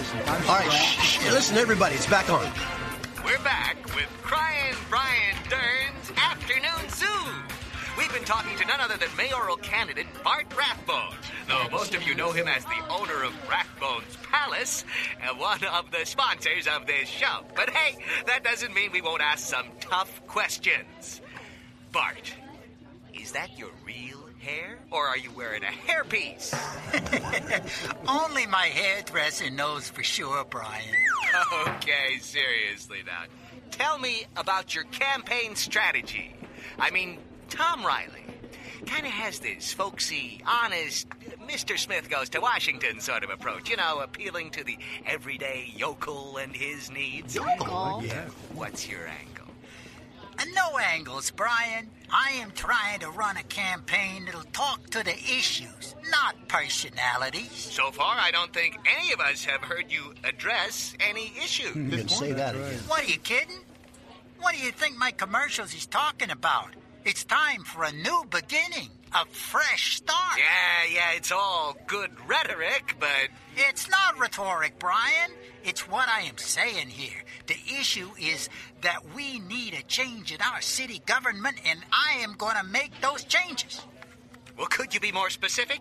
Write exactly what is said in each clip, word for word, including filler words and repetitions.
All right, shh, shh, listen, everybody, it's back on. We're back with Crying Brian Dern's Afternoon Zoo. We've been talking to none other than mayoral candidate Bart Rathbone, though most of you know him as the owner of Rathbone's Palace and one of the sponsors of this show. But hey, that doesn't mean we won't ask some tough questions. Bart, is that your real hair, or are you wearing a hairpiece? Only my hairdresser knows for sure, Brian. Okay, seriously now. Tell me about your campaign strategy. I mean, Tom Riley kind of has this folksy, honest, Mister Smith goes to Washington sort of approach, you know, appealing to the everyday yokel and his needs. Yokel? Yeah. What's your angle? Uh, no angles, Brian. I am trying to run a campaign that'll talk to the issues, not personalities. So far, I don't think any of us have heard you address any issues. You can say that again. What, are you kidding? What do you think my commercials is talking about? It's time for a new beginning, a fresh start. Yeah, yeah, it's all good rhetoric, but... It's not rhetoric, Brian. It's what I am saying here. The issue is that we need a change in our city government, and I am going to make those changes. Well, could you be more specific?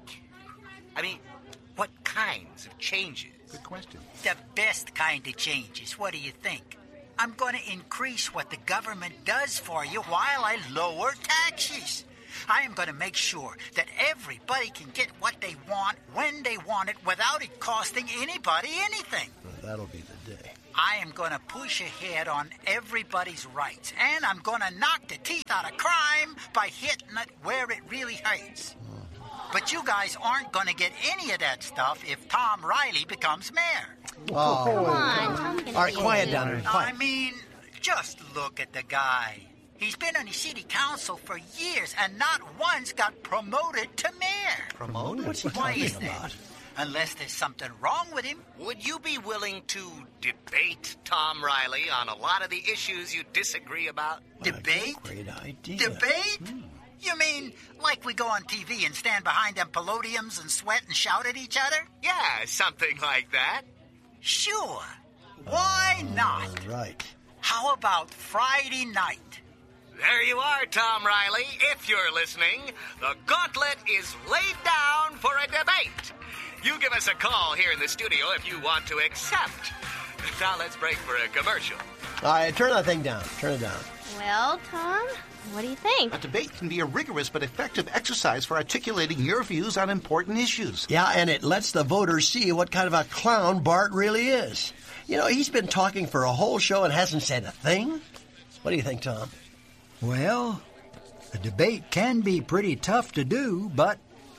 I mean, what kinds of changes? Good question. The best kind of changes. What do you think? I'm going to increase what the government does for you while I lower taxes. I am going to make sure that everybody can get what they want when they want it without it costing anybody anything. Well, that'll be the day. I am going to push ahead on everybody's rights, and I'm going to knock the teeth out of crime by hitting it where it really hurts. But you guys aren't going to get any of that stuff if Tom Riley becomes mayor. Oh, Come on, Tom's gonna all right, be quiet here. down there. I Quiet. mean, just look at the guy. He's been on the city council for years and not once got promoted to mayor. Promoted? What's he Why talking is that? about? Unless there's something wrong with him. Would you be willing to debate Tom Riley on a lot of the issues you disagree about? Debate? Great idea. Debate? You mean like we go on T V and stand behind them palladiums and sweat and shout at each other? Yeah, something like that. Sure. Why not? All right. How about Friday night? There you are, Tom Riley. If you're listening, the gauntlet is laid down for a debate. You give us a call here in the studio if you want to accept. Now let's break for a commercial. All right, turn that thing down. Turn it down. Well, Tom, what do you think? A debate can be a rigorous but effective exercise for articulating your views on important issues. Yeah, and it lets the voters see what kind of a clown Bart really is. You know, he's been talking for a whole show and hasn't said a thing. What do you think, Tom? Well, a debate can be pretty tough to do, but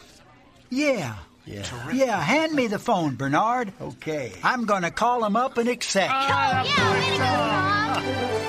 yeah. Yeah. Yeah, hand me the phone, Bernard. Okay. I'm going to call him up and accept. Oh, yeah, way to go, Tom.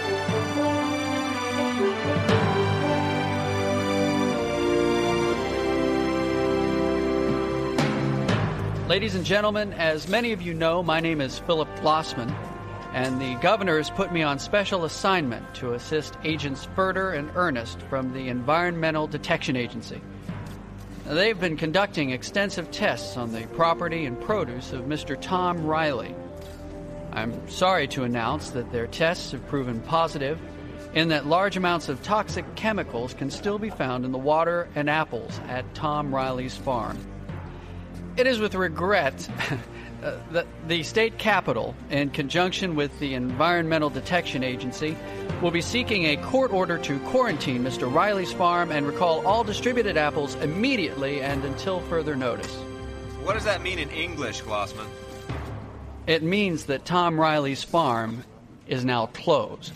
Ladies and gentlemen, as many of you know, my name is Philip Glossman, and the governor has put me on special assignment to assist Agents Furter and Ernest from the Environmental Detection Agency. Now, they've been conducting extensive tests on the property and produce of Mister Tom Riley. I'm sorry to announce that their tests have proven positive in that large amounts of toxic chemicals can still be found in the water and apples at Tom Riley's farm. It is with regret uh, that the state capitol, in conjunction with the Environmental Detection Agency, will be seeking a court order to quarantine Mister Riley's farm and recall all distributed apples immediately and until further notice. What does that mean in English, Glossman? It means that Tom Riley's farm is now closed.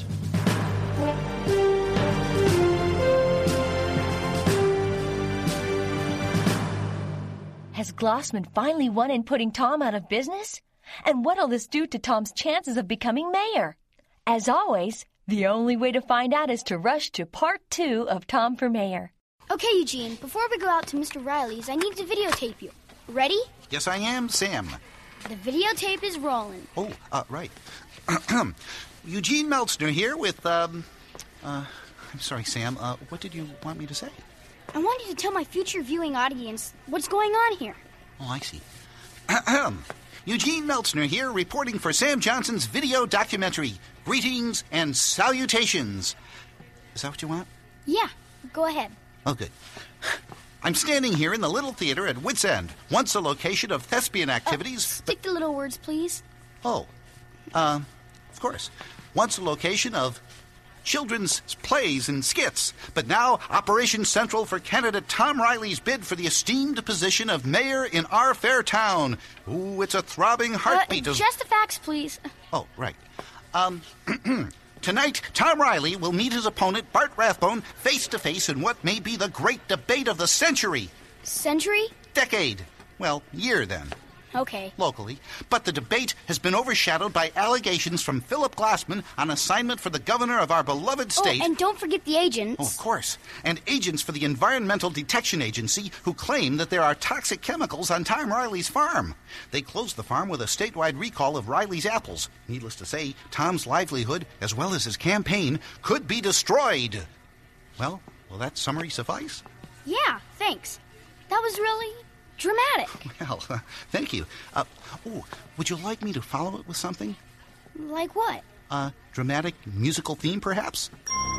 Has Glossman finally won in putting Tom out of business? And what'll this do to Tom's chances of becoming mayor? As always, the only way to find out is to rush to part two of Tom for Mayor. Okay, Eugene, before we go out to Mister Riley's, I need to videotape you. Ready? Yes, I am, Sam. The videotape is rolling. Oh, uh, right. Eugene Meltzner here with, um, uh, I'm sorry, Sam. Uh, what did you want me to say? I want you to tell my future viewing audience what's going on here. Oh, I see. Eugene Meltzner here, reporting for Sam Johnson's video documentary, Greetings and Salutations. Is that what you want? Yeah, go ahead. Oh, good. I'm standing here in the Little Theater at Wits End, once a location of thespian activities. Uh, stick to little words, please. Oh, uh, of course. Once a location of children's plays and skits, but now Operation Central for candidate Tom Riley's bid for the esteemed position of mayor in our fair town. Ooh, it's a throbbing heartbeat uh, of... Just the facts, please. Oh, right. Um... Tonight, Tom Riley will meet his opponent, Bart Rathbone, face-to-face in what may be the great debate of the century. Century? Decade. Well, year, then. Okay. Locally. But the debate has been overshadowed by allegations from Philip Glassman on assignment for the governor of our beloved state. Oh, and don't forget the agents. Oh, of course. And agents for the Environmental Detection Agency who claim that there are toxic chemicals on Tom Riley's farm. They closed the farm with a statewide recall of Riley's apples. Needless to say, Tom's livelihood, as well as his campaign, could be destroyed. Well, will that summary suffice? Yeah, thanks. That was really dramatic. Well, uh, thank you. Uh, oh, would you like me to follow it with something? Like what? A dramatic musical theme, perhaps?